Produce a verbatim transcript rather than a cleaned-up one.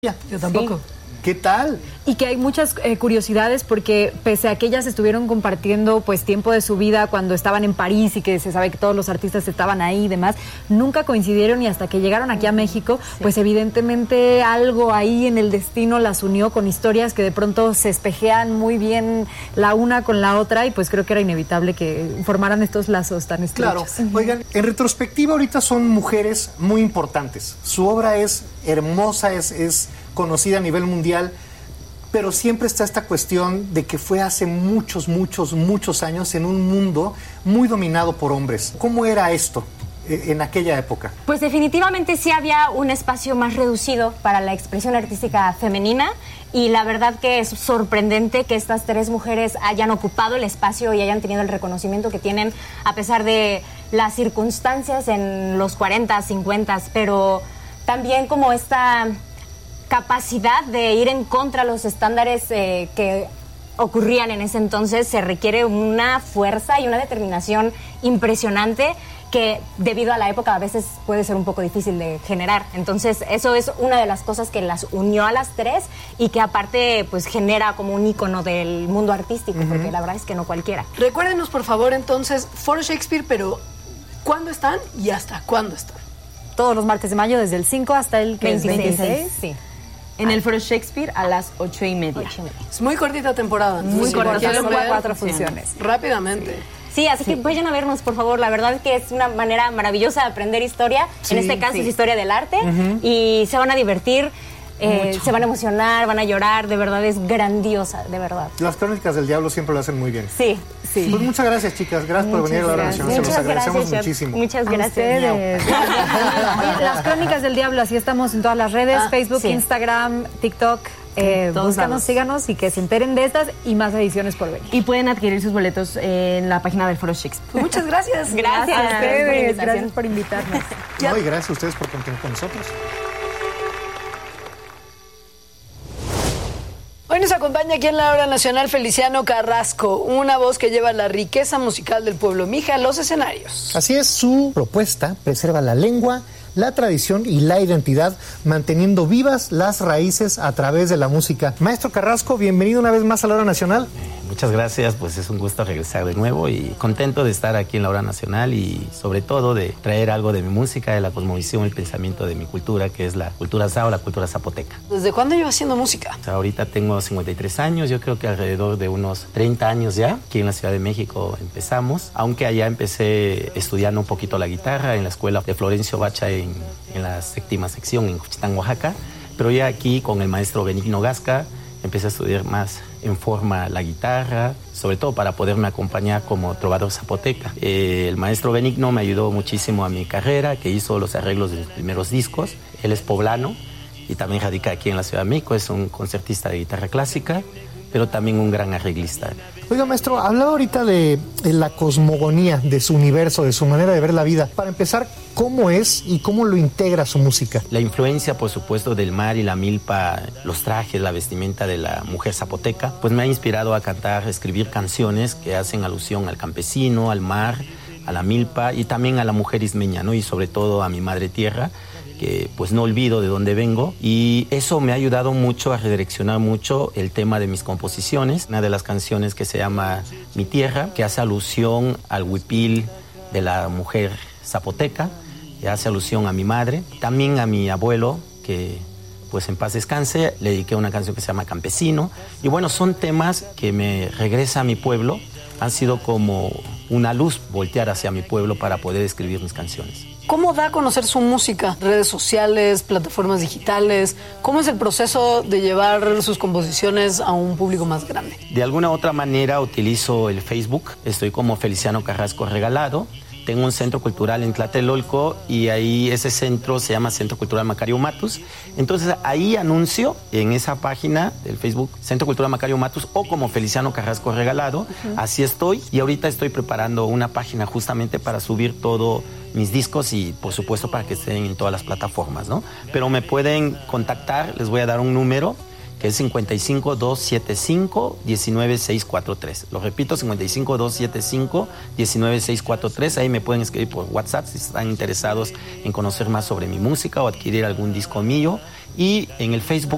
Yo tampoco. Sí. ¿Qué tal? Y que hay muchas eh, curiosidades porque pese a que ellas estuvieron compartiendo pues tiempo de su vida cuando estaban en París y que se sabe que todos los artistas estaban ahí y demás, nunca coincidieron y hasta que llegaron aquí a México, sí. pues evidentemente algo ahí en el destino las unió con historias que de pronto se espejean muy bien la una con la otra y pues creo que era inevitable que formaran estos lazos tan estrechos. Claro. Oigan, en retrospectiva ahorita son mujeres muy importantes. Su obra es hermosa, es... es conocida a nivel mundial, pero siempre está esta cuestión de que fue hace muchos, muchos, muchos años en un mundo muy dominado por hombres. ¿Cómo era esto en aquella época? Pues definitivamente sí había un espacio más reducido para la expresión artística femenina y la verdad que es sorprendente que estas tres mujeres hayan ocupado el espacio y hayan tenido el reconocimiento que tienen a pesar de las circunstancias en los cuarenta, cincuenta, pero también como esta capacidad de ir en contra de los estándares eh, que ocurrían en ese entonces. Se requiere una fuerza y una determinación impresionante que debido a la época a veces puede ser un poco difícil de generar. Entonces eso es una de las cosas que las unió a las tres y que aparte pues genera como un ícono del mundo artístico, uh-huh. porque la verdad es que no cualquiera. Recuérdenos por favor entonces Foro Shakespeare, pero ¿cuándo están y hasta cuándo están? Todos los martes de mayo desde el cinco hasta el veintiséis. veintiséis. Sí. En el Foro Shakespeare a las ocho y media. Ocho y media. Es muy cortita temporada. Muy sí, cortita, solo cuatro funciones. Rápidamente. Sí, así sí. que vayan a vernos, por favor. La verdad es que es una manera maravillosa de aprender historia. Sí, en este caso sí. es historia del arte. Uh-huh. Y se van a divertir, eh, se van a emocionar, van a llorar. De verdad es grandiosa, de verdad. Las Crónicas del Diablo siempre lo hacen muy bien. Sí, sí. Pues muchas gracias, chicas. Gracias muchas por venir a la hora nacional. Se los agradecemos gracias, muchísimo. Muchas gracias. Las Crónicas del Diablo, así estamos en todas las redes, ah, Facebook, sí. Instagram, TikTok. Eh, búscanos, síganos y que se enteren de estas y más ediciones por venir. Y pueden adquirir sus boletos en la página del Foro Shakespeare. Pues muchas gracias. Gracias, gracias a ustedes. por Gracias por invitarnos. No, y gracias a ustedes por contar con nosotros. Hoy nos acompaña aquí en la Hora Nacional Feliciano Carrasco, una voz que lleva la riqueza musical del pueblo mija a los escenarios. Así es, su propuesta preserva la lengua, la tradición y la identidad, manteniendo vivas las raíces a través de la música. Maestro Carrasco, bienvenido una vez más a la Hora Nacional. Muchas gracias, pues es un gusto regresar de nuevo y contento de estar aquí en la Hora Nacional y sobre todo de traer algo de mi música, de la cosmovisión, el pensamiento de mi cultura, que es la cultura sao, la cultura zapoteca. ¿Desde cuándo llevas haciendo música? O sea, ahorita tengo cincuenta y tres años, yo creo que alrededor de unos treinta años ya, aquí en la Ciudad de México empezamos, aunque allá empecé estudiando un poquito la guitarra en la escuela de Florencio Bacha en, en la séptima sección en Juchitán, Oaxaca, pero ya aquí con el maestro Benigno Gasca empecé a estudiar más en forma la guitarra, sobre todo para poderme acompañar como trovador zapoteca. Eh, el maestro Benigno me ayudó muchísimo a mi carrera, que hizo los arreglos de los primeros discos. Él es poblano y también radica aquí en la Ciudad de México, es un concertista de guitarra clásica, pero también un gran arreglista. Oiga, maestro, hablaba ahorita de, de la cosmogonía, de su universo, de su manera de ver la vida. Para empezar, ¿cómo es y cómo lo integra su música? La influencia, por supuesto, del mar y la milpa, los trajes, la vestimenta de la mujer zapoteca, pues me ha inspirado a cantar, a escribir canciones que hacen alusión al campesino, al mar, a la milpa y también a la mujer ismeña, ¿no? Y sobre todo a mi madre tierra, que pues no olvido de dónde vengo, y eso me ha ayudado mucho a redireccionar mucho el tema de mis composiciones. Una de las canciones que se llama Mi Tierra, que hace alusión al huipil de la mujer zapoteca, que hace alusión a mi madre, también a mi abuelo, que pues en paz descanse, le dediqué una canción que se llama Campesino, y bueno, son temas que me regresan a mi pueblo, han sido como una luz voltear hacia mi pueblo para poder escribir mis canciones. ¿Cómo da a conocer su música? Redes sociales, plataformas digitales. ¿Cómo es el proceso de llevar sus composiciones a un público más grande? De alguna otra manera utilizo el Facebook. Estoy como Feliciano Carrasco Regalado. Tengo un centro cultural en Tlatelolco y ahí ese centro se llama Centro Cultural Macario Matus. Entonces ahí anuncio en esa página del Facebook Centro Cultural Macario Matus o como Feliciano Carrasco Regalado. Uh-huh. Así estoy y ahorita estoy preparando una página justamente para subir todo mis discos y por supuesto para que estén en todas las plataformas, ¿no? Pero me pueden contactar, les voy a dar un número que es cincuenta y cinco, doscientos setenta y cinco, diecinueve, seiscientos cuarenta y tres. Lo repito, cincuenta y cinco, doscientos setenta y cinco, diecinueve, seiscientos cuarenta y tres. Ahí me pueden escribir por WhatsApp si están interesados en conocer más sobre mi música o adquirir algún disco mío. Y en el Facebook